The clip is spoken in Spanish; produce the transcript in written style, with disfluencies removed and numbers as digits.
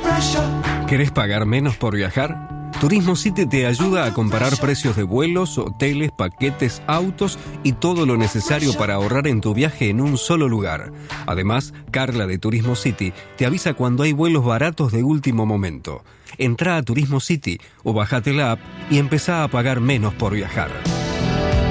¿Querés pagar menos por viajar? Turismo City te ayuda a comparar precios de vuelos, hoteles, paquetes, autos y todo lo necesario para ahorrar en tu viaje en un solo lugar. Además, Carla de Turismo City te avisa cuando hay vuelos baratos de último momento. Entrá a Turismo City o bajate la app y empezá a pagar menos por viajar.